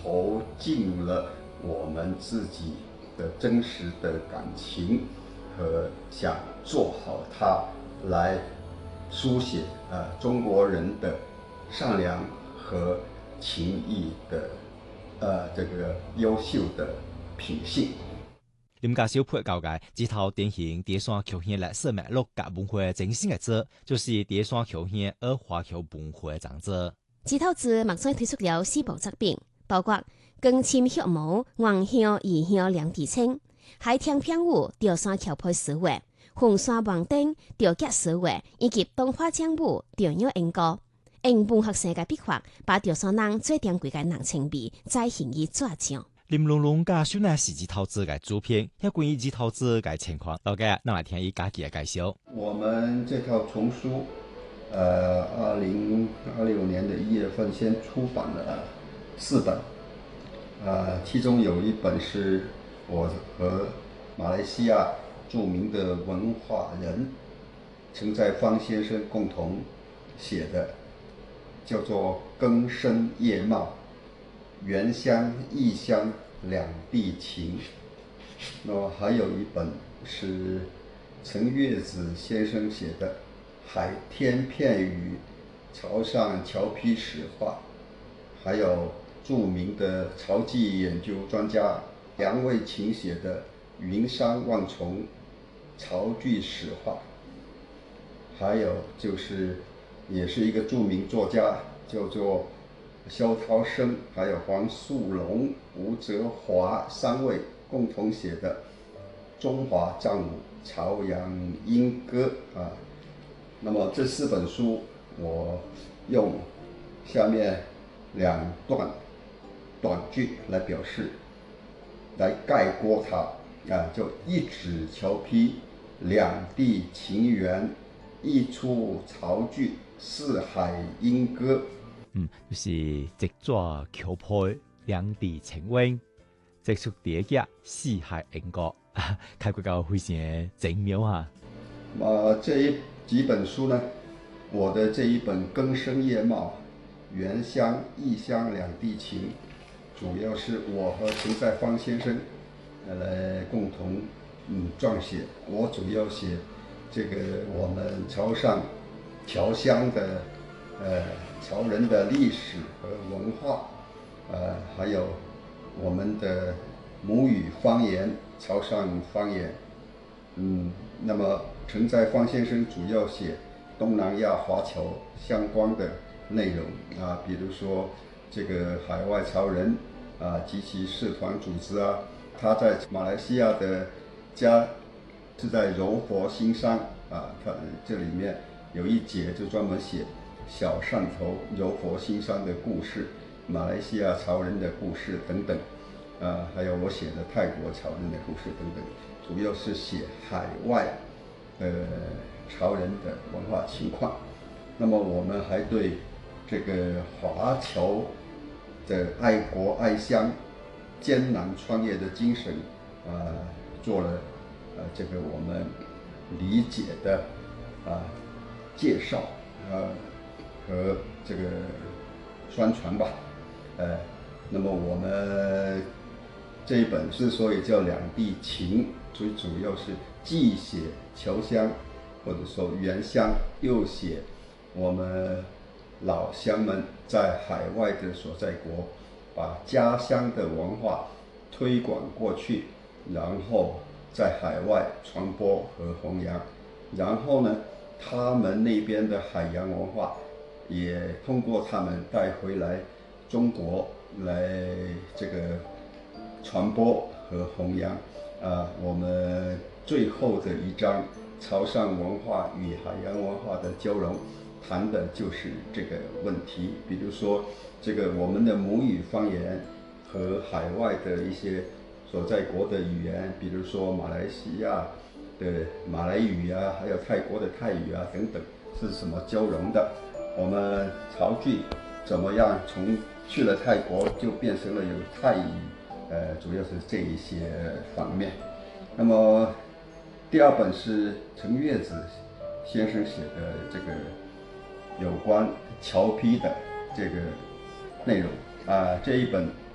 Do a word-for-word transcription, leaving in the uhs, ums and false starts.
投进了我们自己的真实的感情和想做好它，来书写呃中国人的善良和情义的呃这个优秀的品性。 林家小配教界这套典型叠山橋縣歷史脈絡甲文化精神嘅字，就是叠山橋縣二華僑文化長者。 這套字目前推出了四部作品，包括更沁血毛、黃香、異香兩地青、海天片舞、吊山橋配詩畫、紅山網燈、吊腳詩畫，以及動畫獎舞、吊鳥鶯歌。用文學性嘅筆法，把吊山人最珍貴嘅人情味再現於紙上。 林龍龍介紹呢是這套字嘅主編，有關於這套字嘅情況，大家那來聽伊家己嘅介紹。 我們這套叢書，呃，二零二六年的一月份先出版了四本，呃，其中有一本是我和馬來西亞著名的文化人陳在方先生共同寫的，叫做《更生葉茂》。原鄉異鄉兩地情，那麼還有一本是陳月子先生寫的《海天片語潮汕僑批史話》，還有著名的潮籍研究專家梁衛琴寫的《雲山萬重潮劇史話》，還有就是也是一個著名作家叫做蕭濤生，還有黃素龍、吳澤華三位共同寫的《中華戰舞潮陽纓歌》啊。那麼這四本書，我用下面兩段短句來表示，來概括它啊，就一指僑批，兩地情緣，一出潮劇，四海纓歌。 嗯，就是一紙僑批，兩地情緣，一出疊腳，四海纓歌，開過個非常精妙哈。 啊，這一幾本書呢，我的這一本《更生葉茂》，原鄉異鄉兩地情，主要是我和陳在方先生來共同嗯撰寫。我主要寫這個我們潮汕僑鄉的呃潮人的歷史和文化，呃還有我們的母語方言潮汕方言。嗯，那麼陳在方先生主要寫東南亞華僑相關的內容啊，比如說這個海外潮人啊及其社團組織啊，他在馬來西亞的家是在柔佛新山啊，他這裡面有一節就專門寫小汕頭柔佛新山的故事，馬來西亞潮人的故事等等，啊，還有我寫的泰國潮人的故事等等。主要是寫海外呃潮人的文化情況，那麼我們還對這個華僑的愛國愛鄉、艱難創業的精神啊、呃、做了呃這個我們理解的啊、呃、介紹啊、呃、和這個宣傳吧，呃，那麼我們這一本之所以叫兩地情，最主要是既寫僑鄉或者說原鄉，又寫我們老鄉們在海外的所在國，把家鄉的文化推廣過去，然後在海外傳播和弘揚，然後呢，他們那邊的海洋文化也通過他們帶回來中國來這個傳播和弘揚。啊，我們最後的一章潮汕文化與海洋文化的交融，談的就是這個問題。比如說，這個我們的母語方言和海外的一些所在國的語言，比如說馬來西亞的馬來語啊，還有泰國的泰語啊等等，是什麼交融的？我們潮劇怎麼樣從去了泰國就變成了有泰語？呃，主要是這一些方面。那麼第二本是陳月子先生寫的這個有關僑批的這個內容啊，這一本